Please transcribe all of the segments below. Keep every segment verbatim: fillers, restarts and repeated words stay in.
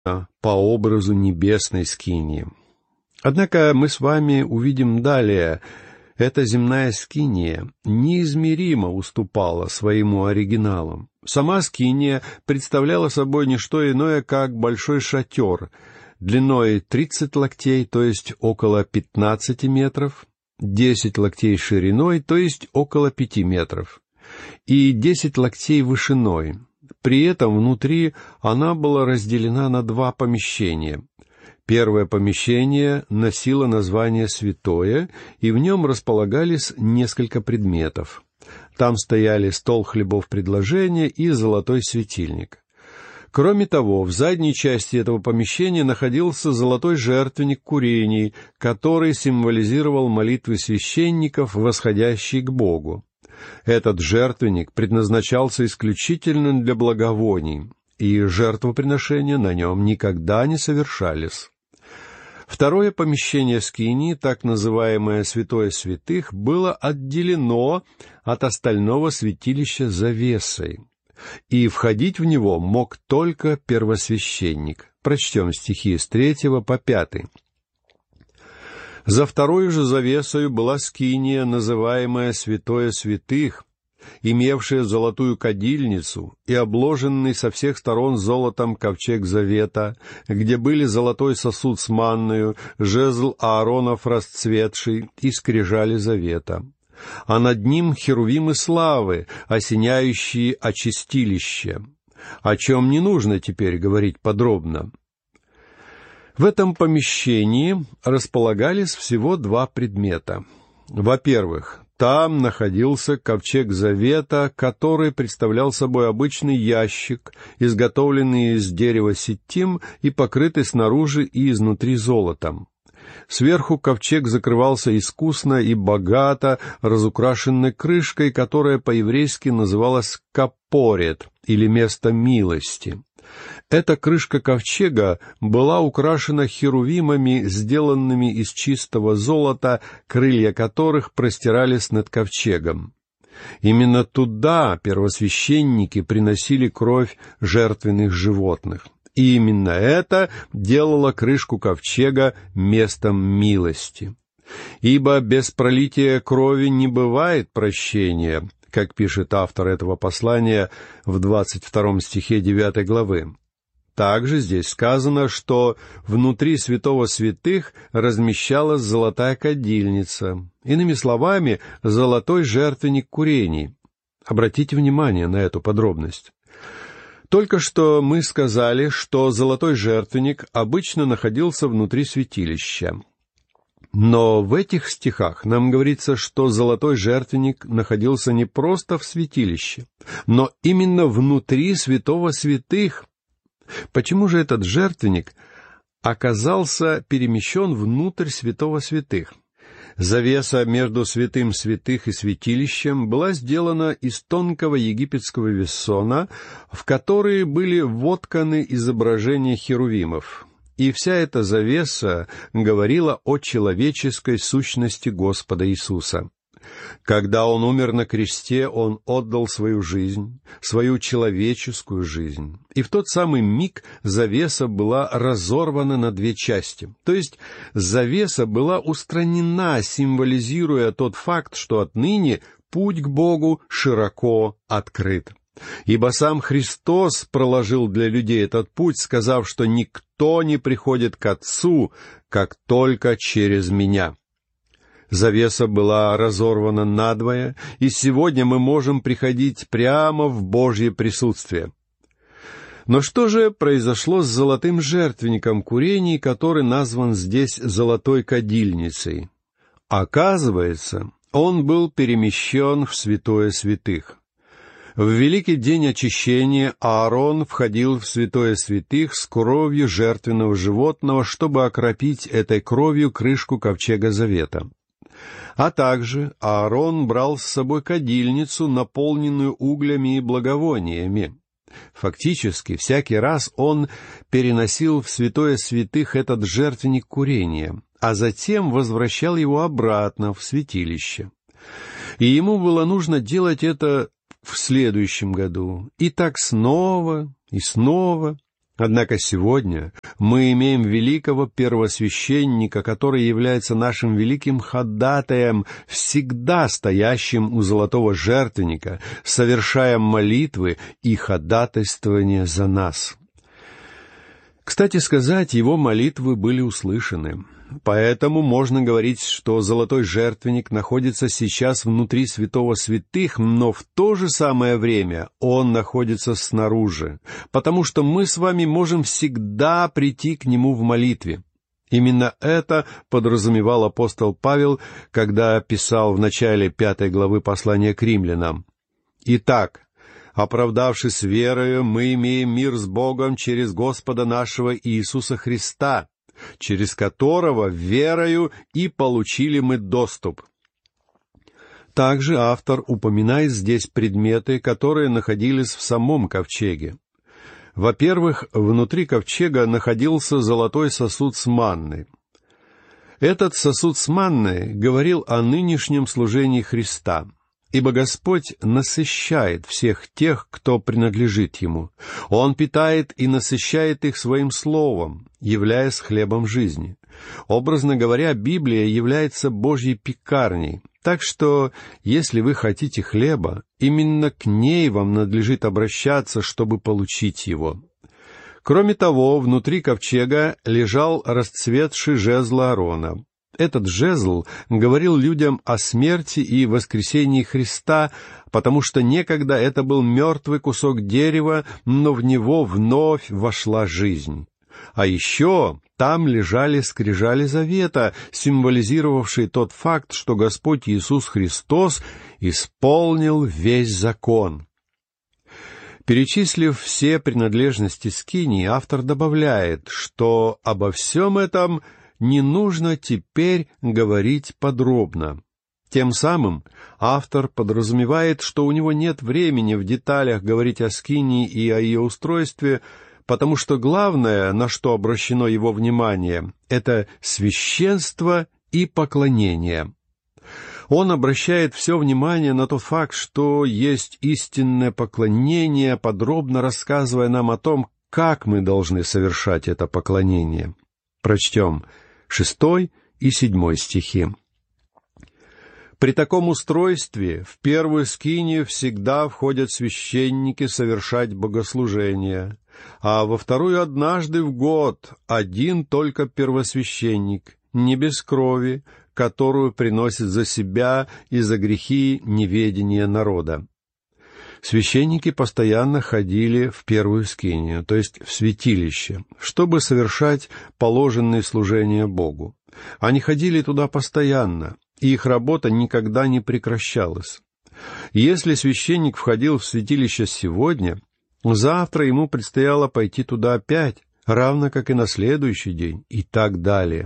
по образу небесной скинии. Однако мы с вами увидим далее, эта земная скиния неизмеримо уступала своему оригиналу. Сама скиния представляла собой не что иное, как большой шатер, длиной тридцать локтей, то есть около пятнадцати метров, десять локтей шириной, то есть около пяти метров, и десять локтей вышиной. При этом внутри она была разделена на два помещения. Первое помещение носило название «Святое», и в нем располагались несколько предметов. Там стояли стол хлебов предложения и золотой светильник. Кроме того, в задней части этого помещения находился золотой жертвенник курений, который символизировал молитвы священников, восходящие к Богу. Этот жертвенник предназначался исключительно для благовоний, и жертвоприношения на нем никогда не совершались. Второе помещение скинии, так называемое «Святое святых», было отделено от остального святилища завесой, и входить в него мог только первосвященник. Прочтем стихи с третьего по пятый. За второй же завесою была скиния, называемая «Святое святых», имевшая золотую кадильницу и обложенный со всех сторон золотом ковчег завета, где были золотой сосуд с манною, жезл Ааронов расцветший и скрижали завета. А над ним херувимы славы, осеняющие очистилище, о чем не нужно теперь говорить подробно. В этом помещении располагались всего два предмета. Во-первых, там находился ковчег завета, который представлял собой обычный ящик, изготовленный из дерева ситим и покрытый снаружи и изнутри золотом. Сверху ковчег закрывался искусно и богато разукрашенной крышкой, которая по-еврейски называлась «капорет» или «место милости». Эта крышка ковчега была украшена херувимами, сделанными из чистого золота, крылья которых простирались над ковчегом. Именно туда первосвященники приносили кровь жертвенных животных. И именно это делало крышку ковчега местом милости. «Ибо без пролития крови не бывает прощения», как пишет автор этого послания в двадцать втором стихе девятой главы. Также здесь сказано, что внутри святого святых размещалась золотая кадильница, иными словами, золотой жертвенник курений. Обратите внимание на эту подробность. Только что мы сказали, что золотой жертвенник обычно находился внутри святилища. Но в этих стихах нам говорится, что золотой жертвенник находился не просто в святилище, но именно внутри святого святых. Почему же этот жертвенник оказался перемещен внутрь святого святых? Завеса между святым святых и святилищем была сделана из тонкого египетского вессона, в который были вотканы изображения херувимов. И вся эта завеса говорила о человеческой сущности Господа Иисуса. Когда Он умер на кресте, Он отдал свою жизнь, свою человеческую жизнь. И в тот самый миг завеса была разорвана на две части. То есть завеса была устранена, символизируя тот факт, что отныне путь к Богу широко открыт. Ибо сам Христос проложил для людей этот путь, сказав, что никто не приходит к Отцу, как только через Меня. Завеса была разорвана надвое, и сегодня мы можем приходить прямо в Божье присутствие. Но что же произошло с золотым жертвенником курений, который назван здесь золотой кадильницей? Оказывается, он был перемещен в святое святых. В великий день очищения Аарон входил в святое святых с кровью жертвенного животного, чтобы окропить этой кровью крышку ковчега завета. А также Аарон брал с собой кадильницу, наполненную углями и благовониями. Фактически, всякий раз он переносил в святое святых этот жертвенник курения, а затем возвращал его обратно в святилище. И ему было нужно делать это в следующем году, и так снова и снова. Однако сегодня мы имеем великого первосвященника, который является нашим великим ходатаем, всегда стоящим у золотого жертвенника, совершая молитвы и ходатайствование за нас. Кстати сказать, его молитвы были услышаны. Поэтому можно говорить, что золотой жертвенник находится сейчас внутри святого святых, но в то же самое время он находится снаружи, потому что мы с вами можем всегда прийти к нему в молитве. Именно это подразумевал апостол Павел, когда писал в начале пятой главы послания к римлянам. «Итак, оправдавшись верою, мы имеем мир с Богом через Господа нашего Иисуса Христа, через которого верою и получили мы доступ». Также автор упоминает здесь предметы, которые находились в самом ковчеге. Во-первых, внутри ковчега находился золотой сосуд с манной. Этот сосуд с манной говорил о нынешнем служении Христа, ибо Господь насыщает всех тех, кто принадлежит Ему. Он питает и насыщает их Своим Словом, являясь хлебом жизни. Образно говоря, Библия является Божьей пекарней, так что, если вы хотите хлеба, именно к ней вам надлежит обращаться, чтобы получить его. Кроме того, внутри ковчега лежал расцветший жезл Аарона. Этот жезл говорил людям о смерти и воскресении Христа, потому что некогда это был мертвый кусок дерева, но в него вновь вошла жизнь. А еще там лежали скрижали завета, символизировавшие тот факт, что Господь Иисус Христос исполнил весь закон. Перечислив все принадлежности скинии, автор добавляет, что обо всем этом не нужно теперь говорить подробно. Тем самым автор подразумевает, что у него нет времени в деталях говорить о скинии и о ее устройстве, потому что главное, на что обращено его внимание, это священство и поклонение. Он обращает все внимание на тот факт, что есть истинное поклонение, подробно рассказывая нам о том, как мы должны совершать это поклонение. Прочтем шестой и седьмой стихи. «При таком устройстве в первую скинию всегда входят священники совершать богослужение, а во вторую однажды в год один только первосвященник, не без крови, которую приносит за себя и за грехи неведения народа». Священники постоянно ходили в первую скинию, то есть в святилище, чтобы совершать положенные служения Богу. Они ходили туда постоянно, и их работа никогда не прекращалась. Если священник входил в святилище сегодня, завтра ему предстояло пойти туда опять, равно как и на следующий день, и так далее.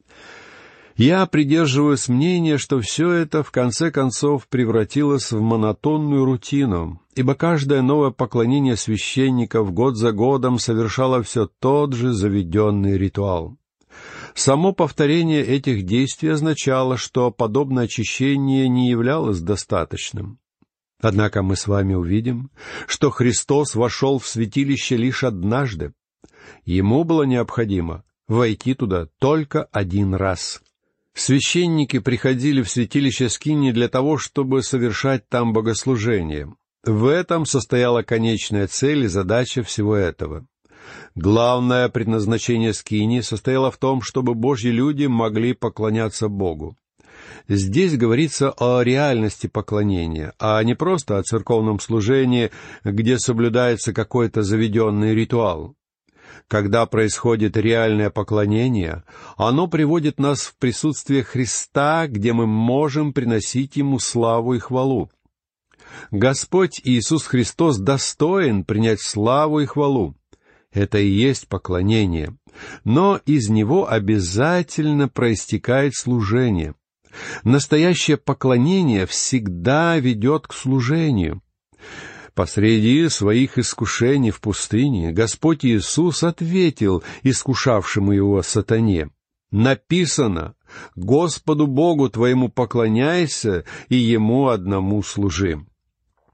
Я придерживаюсь мнения, что все это в конце концов превратилось в монотонную рутину, ибо каждое новое поклонение священников год за годом совершало все тот же заведенный ритуал. Само повторение этих действий означало, что подобное очищение не являлось достаточным. Однако мы с вами увидим, что Христос вошел в святилище лишь однажды. Ему было необходимо войти туда только один раз. Священники приходили в святилище скинии для того, чтобы совершать там богослужение. В этом состояла конечная цель и задача всего этого. Главное предназначение скинии состояло в том, чтобы Божьи люди могли поклоняться Богу. Здесь говорится о реальности поклонения, а не просто о церковном служении, где соблюдается какой-то заведенный ритуал. Когда происходит реальное поклонение, оно приводит нас в присутствие Христа, где мы можем приносить Ему славу и хвалу. Господь Иисус Христос достоин принять славу и хвалу. Это и есть поклонение, но из него обязательно проистекает служение. Настоящее поклонение всегда ведет к служению. Посреди своих искушений в пустыне Господь Иисус ответил искушавшему его сатане: «Написано: Господу Богу твоему поклоняйся и Ему одному служи».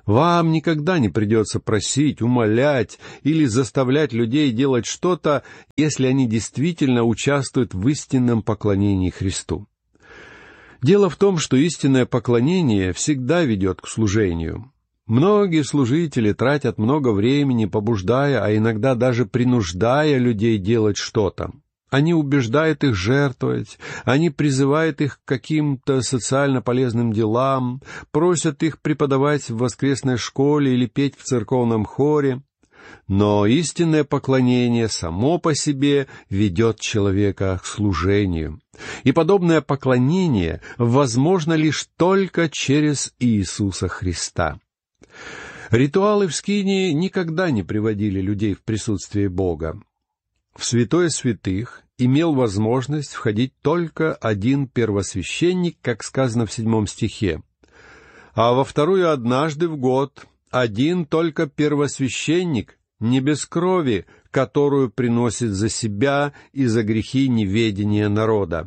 Вам никогда не придется просить, умолять или заставлять людей делать что-то, если они действительно участвуют в истинном поклонении Христу. Дело в том, что истинное поклонение всегда ведет к служению. Многие служители тратят много времени, побуждая, а иногда даже принуждая людей делать что-то. Они убеждают их жертвовать, они призывают их к каким-то социально полезным делам, просят их преподавать в воскресной школе или петь в церковном хоре. Но истинное поклонение само по себе ведет человека к служению. И подобное поклонение возможно лишь только через Иисуса Христа. Ритуалы в скинии никогда не приводили людей в присутствие Бога. В святое святых имел возможность входить только один первосвященник, как сказано в седьмом стихе, а во вторую однажды в год один только первосвященник, не без крови, которую приносит за себя и за грехи неведения народа.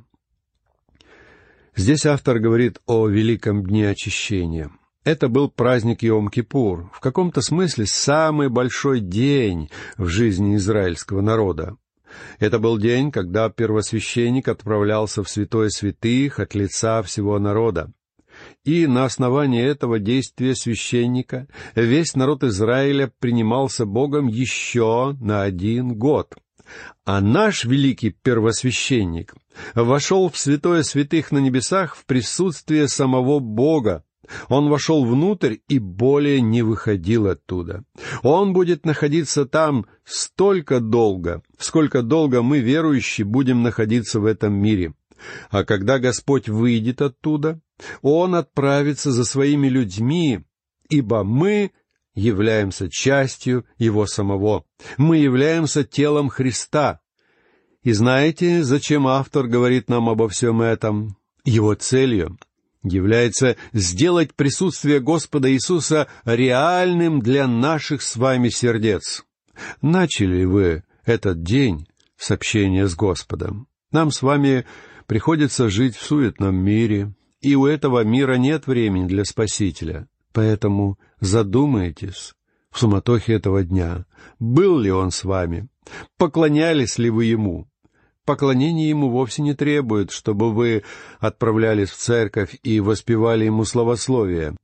Здесь автор говорит о великом дне очищения. Это был праздник Йом-Кипур, в каком-то смысле самый большой день в жизни израильского народа. Это был день, когда первосвященник отправлялся в святое святых от лица всего народа. И на основании этого действия священника весь народ Израиля принимался Богом еще на один год. А наш великий первосвященник вошел в святое святых на небесах в присутствие самого Бога. Он вошел внутрь и более не выходил оттуда. Он будет находиться там столько долго, сколько долго мы, верующие, будем находиться в этом мире. А когда Господь выйдет оттуда, Он отправится за своими людьми, ибо мы являемся частью Его самого. Мы являемся телом Христа. И знаете, зачем автор говорит нам обо всем этом? Его целью является сделать присутствие Господа Иисуса реальным для наших с вами сердец. Начали ли вы этот день с общения с Господом? Нам с вами приходится жить в суетном мире, и у этого мира нет времени для Спасителя. Поэтому задумайтесь в суматохе этого дня, был ли Он с вами, поклонялись ли вы Ему. Поклонение Ему вовсе не требует, чтобы вы отправлялись в церковь и воспевали Ему славословие.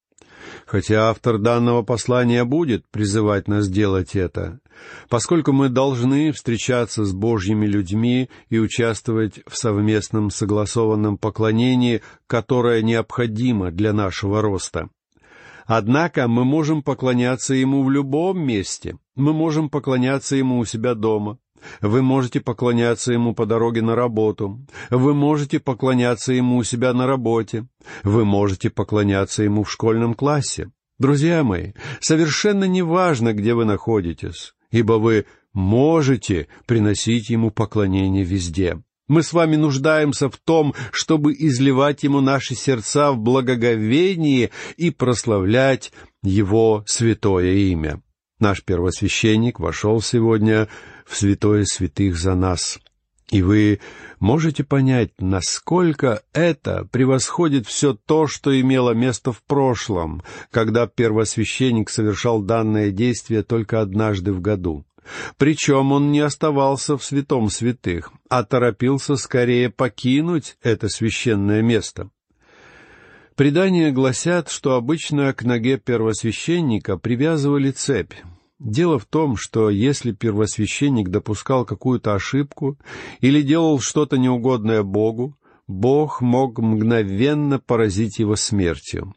Хотя автор данного послания будет призывать нас делать это, поскольку мы должны встречаться с Божьими людьми и участвовать в совместном согласованном поклонении, которое необходимо для нашего роста. Однако мы можем поклоняться Ему в любом месте. Мы можем поклоняться Ему у себя дома. Вы можете поклоняться Ему по дороге на работу. Вы можете поклоняться Ему у себя на работе. Вы можете поклоняться Ему в школьном классе. Друзья мои, совершенно не важно, где вы находитесь, ибо вы можете приносить Ему поклонение везде. Мы с вами нуждаемся в том, чтобы изливать Ему наши сердца в благоговении и прославлять Его святое имя. Наш первосвященник вошел сегодня в святое святых за нас. И вы можете понять, насколько это превосходит все то, что имело место в прошлом, когда первосвященник совершал данное действие только однажды в году. Причем он не оставался в святом святых, а торопился скорее покинуть это священное место. Предания гласят, что обычно к ноге первосвященника привязывали цепь. Дело в том, что если первосвященник допускал какую-то ошибку или делал что-то неугодное Богу, Бог мог мгновенно поразить его смертью.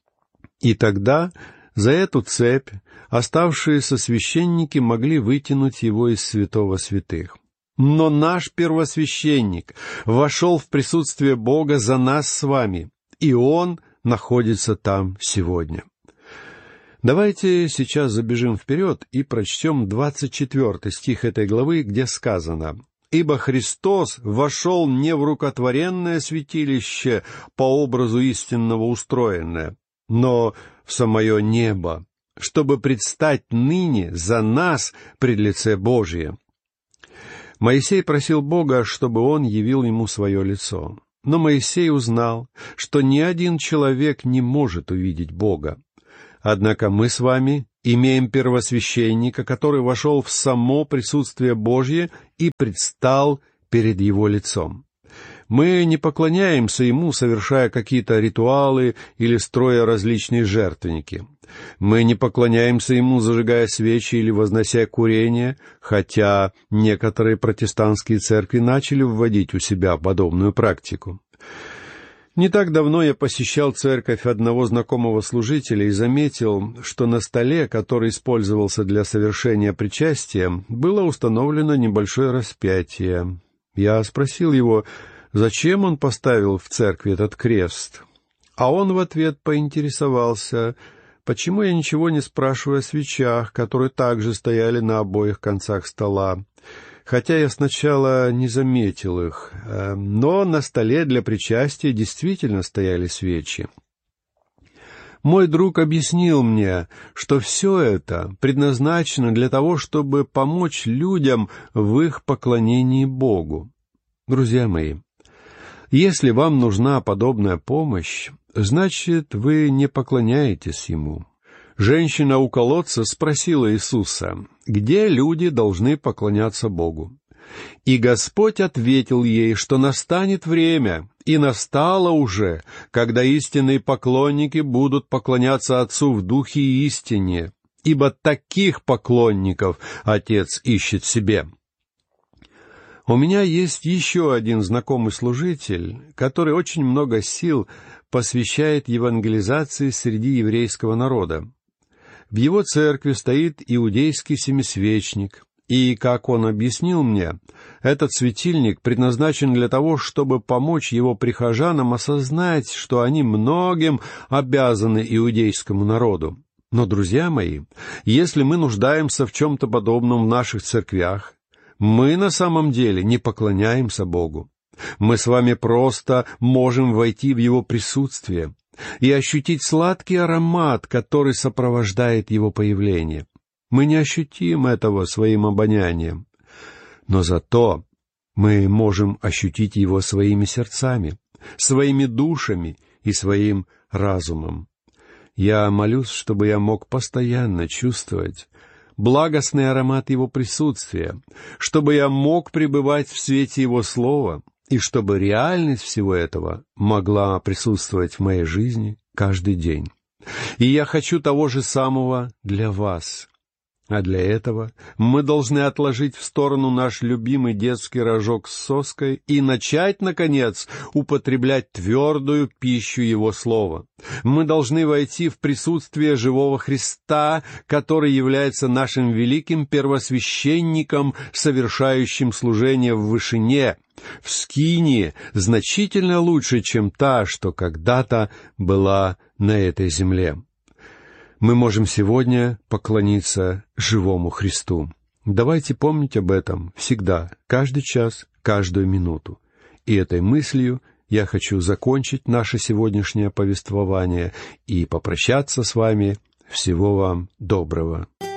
И тогда за эту цепь оставшиеся священники могли вытянуть его из святого святых. Но наш первосвященник вошел в присутствие Бога за нас с вами, и Он находится там сегодня. Давайте сейчас забежим вперед и прочтем двадцать четвёртый стих этой главы, где сказано: «Ибо Христос вошел не в рукотворенное святилище по образу истинного устроенное, но в самое небо, чтобы предстать ныне за нас пред лице Божие». Моисей просил Бога, чтобы Он явил ему свое лицо. Но Моисей узнал, что ни один человек не может увидеть Бога. Однако мы с вами имеем первосвященника, который вошел в само присутствие Божье и предстал перед Его лицом. Мы не поклоняемся Ему, совершая какие-то ритуалы или строя различные жертвенники. Мы не поклоняемся Ему, зажигая свечи или вознося курение, хотя некоторые протестантские церкви начали вводить у себя подобную практику. Не так давно я посещал церковь одного знакомого служителя и заметил, что на столе, который использовался для совершения причастия, было установлено небольшое распятие. Я спросил его, зачем он поставил в церкви этот крест, а он в ответ поинтересовался, почему я ничего не спрашиваю о свечах, которые также стояли на обоих концах стола. Хотя я сначала не заметил их, но на столе для причастия действительно стояли свечи. Мой друг объяснил мне, что все это предназначено для того, чтобы помочь людям в их поклонении Богу. Друзья мои, если вам нужна подобная помощь, значит, вы не поклоняетесь Ему. Женщина у колодца спросила Иисуса, где люди должны поклоняться Богу. И Господь ответил ей, что настанет время, и настало уже, когда истинные поклонники будут поклоняться Отцу в духе и истине, ибо таких поклонников Отец ищет себе. У меня есть еще один знакомый служитель, который очень много сил посвящает евангелизации среди еврейского народа. В его церкви стоит иудейский семисвечник, и, как он объяснил мне, этот светильник предназначен для того, чтобы помочь его прихожанам осознать, что они многим обязаны иудейскому народу. Но, друзья мои, если мы нуждаемся в чем-то подобном в наших церквях, мы на самом деле не поклоняемся Богу. Мы с вами просто можем войти в Его присутствие и ощутить сладкий аромат, который сопровождает Его появление. Мы не ощутим этого своим обонянием, но зато мы можем ощутить Его своими сердцами, своими душами и своим разумом. Я молюсь, чтобы я мог постоянно чувствовать благостный аромат Его присутствия, чтобы я мог пребывать в свете Его Слова, и чтобы реальность всего этого могла присутствовать в моей жизни каждый день. И я хочу того же самого для вас. А для этого мы должны отложить в сторону наш любимый детский рожок с соской и начать, наконец, употреблять твердую пищу Его Слова. Мы должны войти в присутствие живого Христа, который является нашим великим первосвященником, совершающим служение в вышине, в скинии, значительно лучше, чем та, что когда-то была на этой земле. Мы можем сегодня поклониться живому Христу. Давайте помнить об этом всегда, каждый час, каждую минуту. И этой мыслью я хочу закончить наше сегодняшнее повествование и попрощаться с вами. Всего вам доброго.